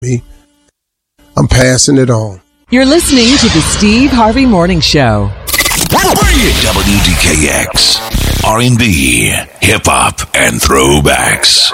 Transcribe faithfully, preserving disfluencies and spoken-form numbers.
me. I'm passing it on. You're listening to the Steve Harvey Morning Show. W D K X, R and B, hip hop, and throwbacks.